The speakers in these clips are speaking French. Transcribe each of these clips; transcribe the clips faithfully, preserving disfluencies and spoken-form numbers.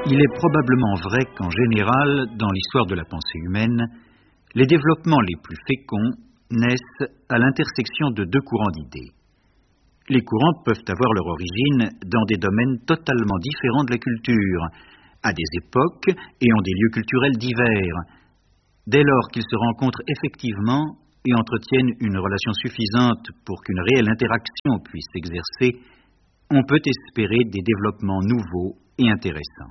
Il est probablement vrai qu'en général, dans l'histoire de la pensée humaine, les développements les plus féconds naissent à l'intersection de deux courants d'idées. Les courants peuvent avoir leur origine dans des domaines totalement différents de la culture, à des époques et en des lieux culturels divers. Dès lors qu'ils se rencontrent effectivement et entretiennent une relation suffisante pour qu'une réelle interaction puisse s'exercer, on peut espérer des développements nouveaux et intéressants.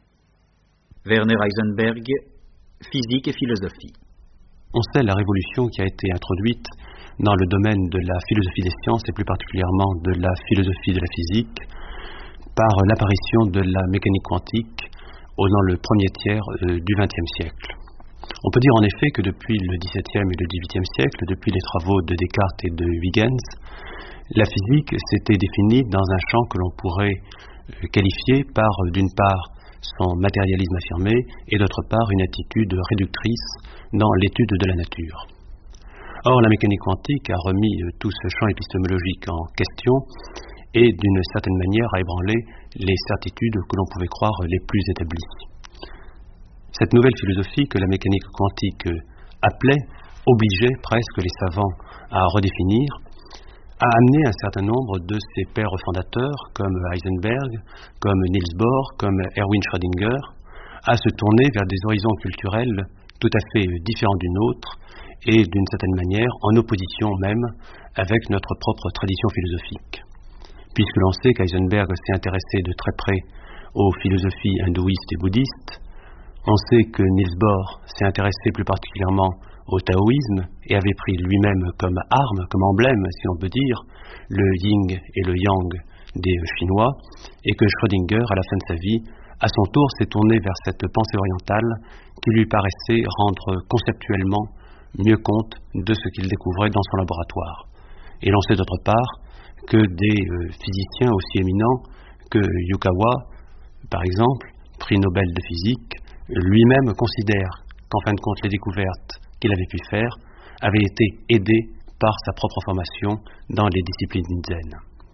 Werner Heisenberg, Physique et philosophie. On sait la révolution qui a été introduite dans le domaine de la philosophie des sciences et plus particulièrement de la philosophie de la physique par l'apparition de la mécanique quantique dans le premier tiers euh, du vingtième siècle. On peut dire en effet que depuis le dix-septième et le dix-huitième siècle, depuis les travaux de Descartes et de Huygens, la physique s'était définie dans un champ que l'on pourrait qualifier par, d'une part, son matérialisme affirmé et d'autre part une attitude réductrice dans l'étude de la nature. Or, la mécanique quantique a remis tout ce champ épistémologique en question et d'une certaine manière a ébranlé les certitudes que l'on pouvait croire les plus établies. Cette nouvelle philosophie que la mécanique quantique appelait, obligeait presque les savants à redéfinir, a amené un certain nombre de ses pères fondateurs, comme Heisenberg, comme Niels Bohr, comme Erwin Schrödinger, à se tourner vers des horizons culturels tout à fait différents du nôtre et d'une certaine manière en opposition même avec notre propre tradition philosophique. Puisque l'on sait qu'Heisenberg s'est intéressé de très près aux philosophies hindouistes et bouddhistes, on sait que Niels Bohr s'est intéressé plus particulièrement au taoïsme et avait pris lui-même comme arme, comme emblème, si l'on peut dire, le yin et le yang des Chinois, et que Schrödinger, à la fin de sa vie, à son tour s'est tourné vers cette pensée orientale qui lui paraissait rendre conceptuellement mieux compte de ce qu'il découvrait dans son laboratoire. Et l'on sait d'autre part que des euh, physiciens aussi éminents que Yukawa, par exemple, prix Nobel de physique, lui-même considère qu'en fin de compte les découvertes qu'il avait pu faire avaient été aidées par sa propre formation dans les disciplines zen.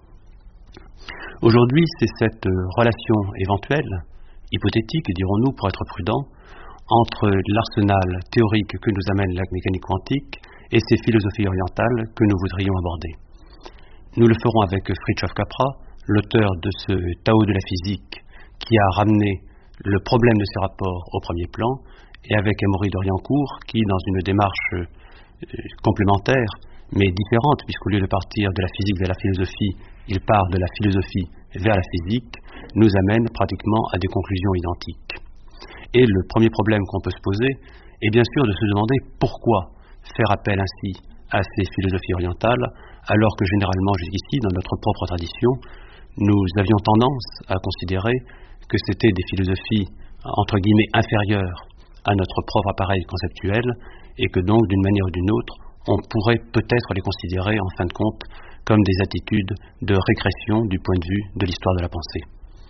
Aujourd'hui, c'est cette relation éventuelle, hypothétique, dirons-nous pour être prudent, entre l'arsenal théorique que nous amène la mécanique quantique et ces philosophies orientales que nous voudrions aborder. Nous le ferons avec Fritjof Capra, l'auteur de ce Tao de la physique qui a ramené le problème de ces rapports au premier plan, et avec Amaury Doriancourt qui, dans une démarche euh, complémentaire mais différente, puisqu'au lieu de partir de la physique vers la philosophie, il part de la philosophie vers la physique, nous amène pratiquement à des conclusions identiques. Et le premier problème qu'on peut se poser est bien sûr de se demander pourquoi faire appel ainsi à ces philosophies orientales, alors que généralement jusqu'ici, dans notre propre tradition, nous avions tendance à considérer que c'était des philosophies entre guillemets inférieures à notre propre appareil conceptuel et que donc d'une manière ou d'une autre on pourrait peut-être les considérer en fin de compte comme des attitudes de régression du point de vue de l'histoire de la pensée.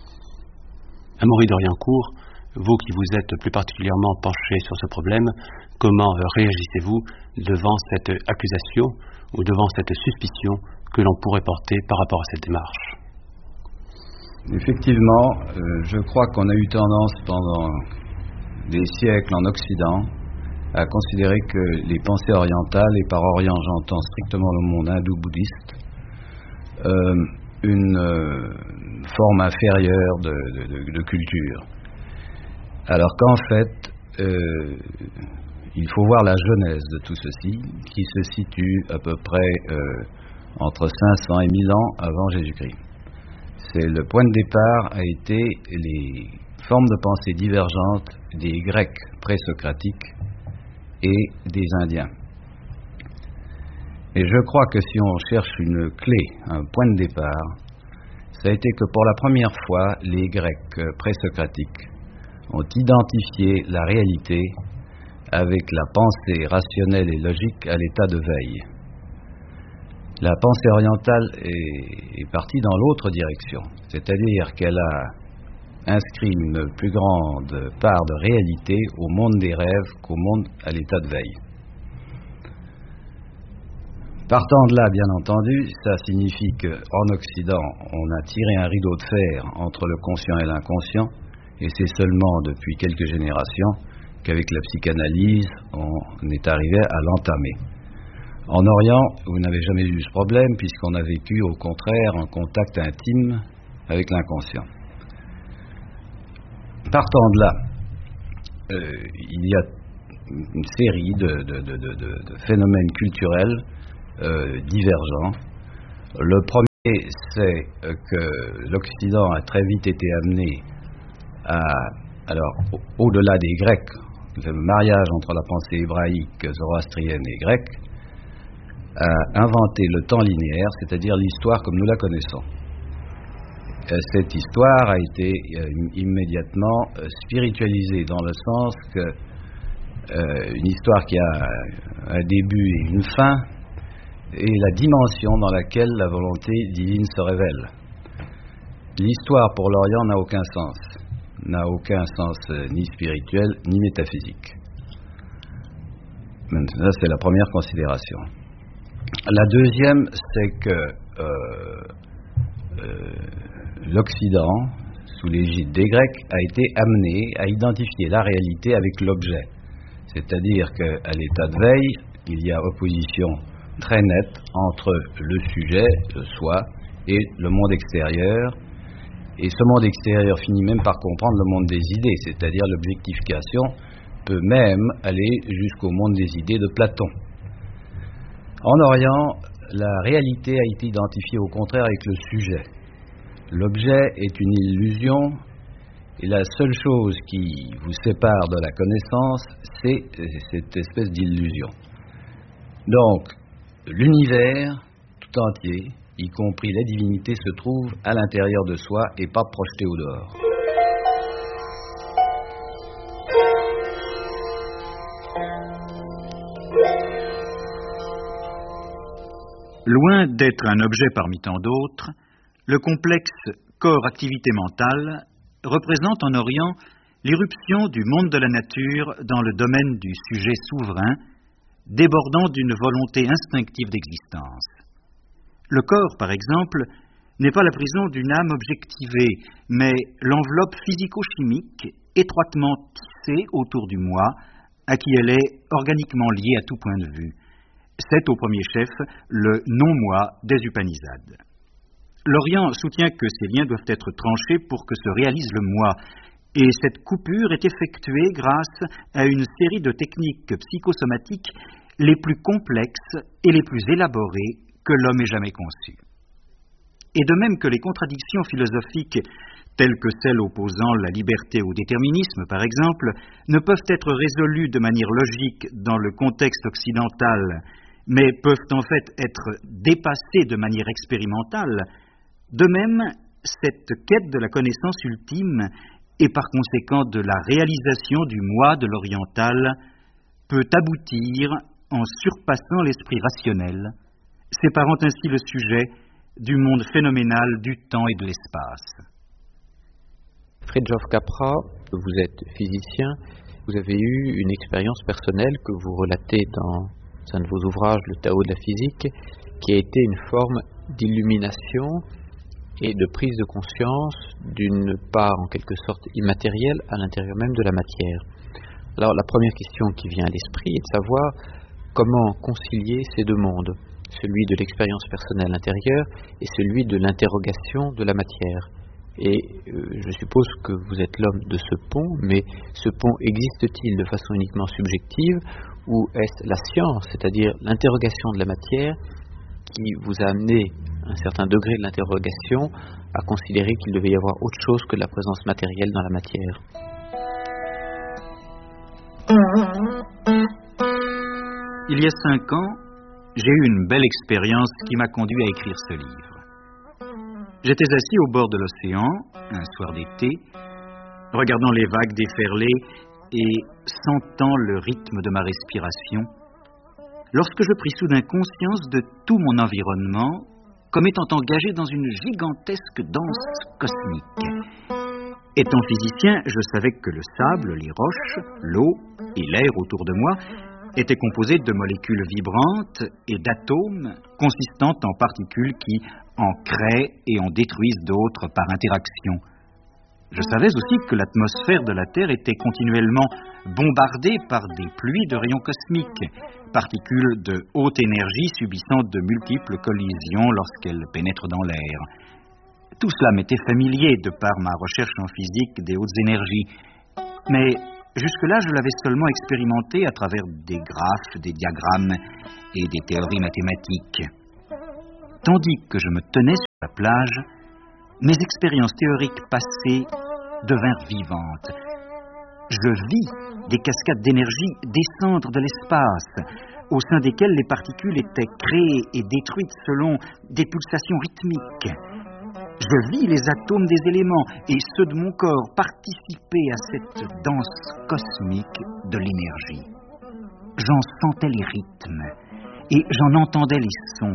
Amaury Doriancourt, vous qui vous êtes plus particulièrement penché sur ce problème, comment réagissez-vous devant cette accusation ou devant cette suspicion que l'on pourrait porter par rapport à cette démarche? Effectivement, euh, je crois qu'on a eu tendance pendant des siècles en Occident à considérer que les pensées orientales, et par Orient j'entends strictement le monde hindou-bouddhiste, euh, une euh, forme inférieure de, de, de, de culture. Alors qu'en fait, euh, il faut voir la genèse de tout ceci, qui se situe à peu près euh, entre cinq cents et mille ans avant Jésus-Christ. C'est le point de départ a été les formes de pensée divergentes des Grecs présocratiques et des Indiens. Et je crois que si on cherche une clé, un point de départ, ça a été que pour la première fois, les Grecs présocratiques ont identifié la réalité avec la pensée rationnelle et logique à l'état de veille. La pensée orientale est, est partie dans l'autre direction, c'est-à-dire qu'elle a inscrit une plus grande part de réalité au monde des rêves qu'au monde à l'état de veille. Partant de là, bien entendu, ça signifie qu'en Occident, on a tiré un rideau de fer entre le conscient et l'inconscient, Et c'est seulement depuis quelques générations qu'avec la psychanalyse, on est arrivé à l'entamer. En Orient, vous n'avez jamais eu ce problème puisqu'on a vécu au contraire un contact intime avec l'inconscient. Partant de là, euh, il y a une série de, de, de, de, de phénomènes culturels euh, divergents. Le premier, c'est que l'Occident a très vite été amené à, alors, au-delà des Grecs, le mariage entre la pensée hébraïque, zoroastrienne et grecque, a inventé le temps linéaire, c'est-à-dire l'histoire comme nous la connaissons. Cette histoire a été euh, immédiatement euh, spiritualisée dans le sens que euh, une histoire qui a un début et une fin est la dimension dans laquelle la volonté divine se révèle. L'histoire pour l'Orient n'a aucun sens, n'a aucun sens euh, ni spirituel ni métaphysique. Maintenant, c'est la première considération. La deuxième, c'est que euh, euh, l'Occident, sous l'égide des Grecs, a été amené à identifier la réalité avec l'objet. C'est-à-dire qu'à l'état de veille, il y a opposition très nette entre le sujet, le soi, et le monde extérieur. Et ce monde extérieur finit même par comprendre le monde des idées, c'est-à-dire l'objectification peut même aller jusqu'au monde des idées de Platon. En Orient, la réalité a été identifiée au contraire avec le sujet. L'objet est une illusion et la seule chose qui vous sépare de la connaissance, c'est cette espèce d'illusion. Donc, l'univers tout entier, y compris la divinité, se trouve à l'intérieur de soi et pas projeté au dehors. Loin d'être un objet parmi tant d'autres, le complexe corps-activité mentale représente en Orient l'irruption du monde de la nature dans le domaine du sujet souverain, débordant d'une volonté instinctive d'existence. Le corps, par exemple, n'est pas la prison d'une âme objectivée, mais l'enveloppe physico-chimique étroitement tissée autour du moi, à qui elle est organiquement liée à tout point de vue. C'est au premier chef le non-moi des Upanishads. L'Orient soutient que ces liens doivent être tranchés pour que se réalise le moi, et cette coupure est effectuée grâce à une série de techniques psychosomatiques les plus complexes et les plus élaborées que l'homme ait jamais conçues. Et de même que les contradictions philosophiques, telles que celles opposant la liberté au déterminisme, par exemple, ne peuvent être résolues de manière logique dans le contexte occidental, mais peuvent en fait être dépassées de manière expérimentale, de même, cette quête de la connaissance ultime et par conséquent de la réalisation du moi de l'oriental peut aboutir en surpassant l'esprit rationnel, séparant ainsi le sujet du monde phénoménal du temps et de l'espace. Fritjof Capra, vous êtes physicien, vous avez eu une expérience personnelle que vous relatez dans un de vos ouvrages, Le Tao de la physique, qui a été une forme d'illumination et de prise de conscience d'une part en quelque sorte immatérielle à l'intérieur même de la matière. Alors la première question qui vient à l'esprit est de savoir comment concilier ces deux mondes, celui de l'expérience personnelle intérieure et celui de l'interrogation de la matière. Et euh, je suppose que vous êtes l'homme de ce pont, mais ce pont existe-t-il de façon uniquement subjective ou est-ce la science, c'est-à-dire l'interrogation de la matière, qui vous a amené à un certain degré de l'interrogation à considérer qu'il devait y avoir autre chose que la présence matérielle dans la matière? Il y a cinq ans, j'ai eu une belle expérience qui m'a conduit à écrire ce livre. J'étais assis au bord de l'océan, un soir d'été, regardant les vagues déferler et sentant le rythme de ma respiration, lorsque je pris soudain conscience de tout mon environnement comme étant engagé dans une gigantesque danse cosmique. Étant physicien, je savais que le sable, les roches, l'eau et l'air autour de moi étaient composés de molécules vibrantes et d'atomes consistant en particules qui en créent et en détruisent d'autres par interaction. Je savais aussi que l'atmosphère de la Terre était continuellement bombardée par des pluies de rayons cosmiques, particules de haute énergie subissant de multiples collisions lorsqu'elles pénètrent dans l'air. Tout cela m'était familier de par ma recherche en physique des hautes énergies, mais jusque-là je l'avais seulement expérimenté à travers des graphes, des diagrammes et des théories mathématiques. Tandis que je me tenais sur la plage, mes expériences théoriques passées devinrent vivantes. Je vis des cascades d'énergie descendre de l'espace, au sein desquelles les particules étaient créées et détruites selon des pulsations rythmiques. Je vis les atomes des éléments et ceux de mon corps participer à cette danse cosmique de l'énergie. J'en sentais les rythmes et j'en entendais les sons.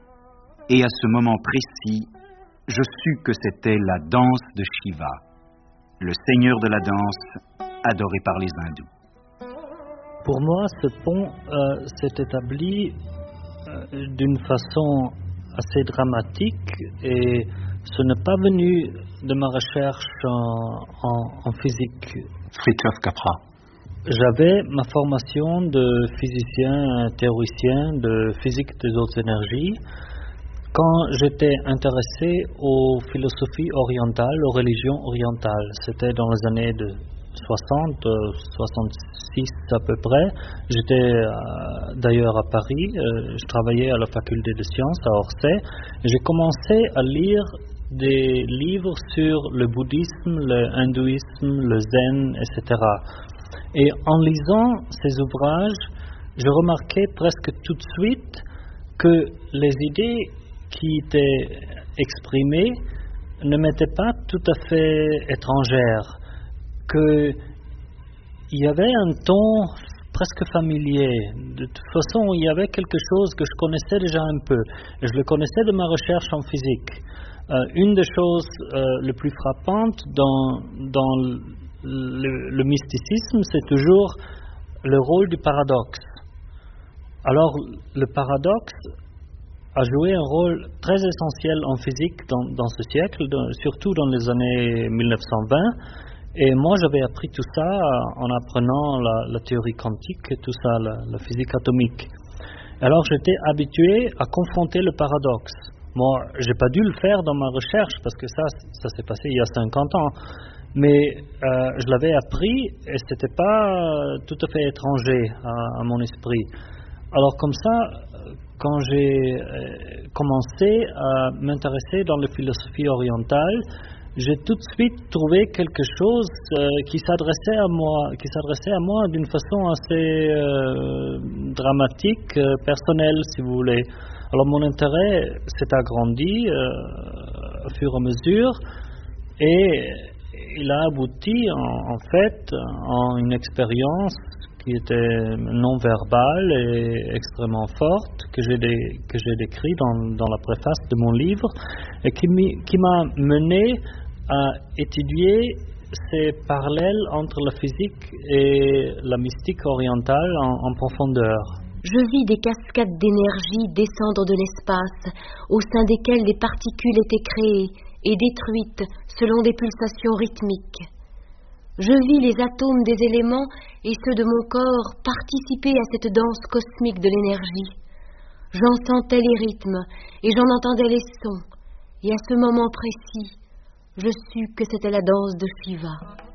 Et à ce moment précis, je sus que c'était la danse de Shiva, le seigneur de la danse, adoré par les hindous. Pour moi, ce pont euh, s'est établi euh, d'une façon assez dramatique et ce n'est pas venu de ma recherche en, en, en physique. Fritjof Capra. J'avais ma formation de physicien théoricien de physique des hautes énergies quand j'étais intéressé aux philosophies orientales, aux religions orientales. C'était dans les années de soixante, soixante-six à peu près. J'étais euh, d'ailleurs à Paris, euh, je travaillais à la faculté de sciences à Orsay. J'ai commencé à lire des livres sur le bouddhisme, le hindouisme, le zen, et cetera. Et en lisant ces ouvrages, je remarquais presque tout de suite que les idées qui étaient exprimées ne m'étaient pas tout à fait étrangères, qu'il y avait un ton presque familier. De toute façon, il y avait quelque chose que je connaissais déjà un peu. Je le connaissais de ma recherche en physique. Euh, une des choses euh, les plus frappantes dans, dans le, le mysticisme, c'est toujours le rôle du paradoxe. Alors, le paradoxe a joué un rôle très essentiel en physique dans, dans ce siècle, dans, surtout dans les années mille neuf cent vingt. Et moi, j'avais appris tout ça en apprenant la, la théorie quantique et tout ça, la, la physique atomique. Alors, j'étais habitué à confronter le paradoxe. Moi, j'ai pas dû le faire dans ma recherche parce que ça, ça s'est passé il y a cinquante ans. Mais euh, je l'avais appris et c'était pas tout à fait étranger à, à mon esprit. Alors comme ça, quand j'ai commencé à m'intéresser dans la philosophie orientale, j'ai tout de suite trouvé quelque chose euh, qui s'adressait à moi, qui s'adressait à moi d'une façon assez euh, dramatique, euh, personnelle, si vous voulez. Alors mon intérêt s'est agrandi euh, au fur et à mesure et il a abouti en, en fait en une expérience qui était non verbale et extrêmement forte que j'ai, dé, que j'ai décrit dans, dans la préface de mon livre et qui, qui m'a mené à étudier ces parallèles entre la physique et la mystique orientale en, en profondeur. Je vis des cascades d'énergie descendre de l'espace, au sein desquelles des particules étaient créées et détruites selon des pulsations rythmiques. Je vis les atomes des éléments et ceux de mon corps participer à cette danse cosmique de l'énergie. J'en sentais les rythmes et j'en entendais les sons, et à ce moment précis, je sus que c'était la danse de Shiva.